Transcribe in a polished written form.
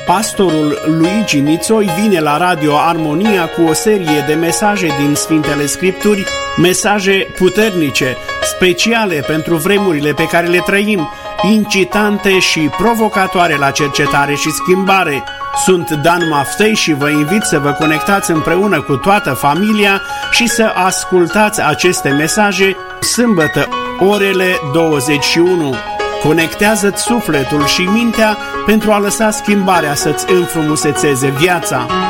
Pastorul Luigi Nițoi vine la Radio Armonia cu o serie de mesaje din Sfintele Scripturi, mesaje puternice, speciale pentru vremurile pe care le trăim, incitante și provocatoare la cercetare și schimbare. Sunt Dan Maftei și vă invit să vă conectați împreună cu toată familia și să ascultați aceste mesaje sâmbătă, orele 21. Conectează-ți sufletul și mintea pentru a lăsa schimbarea să-ți înfrumusețeze viața.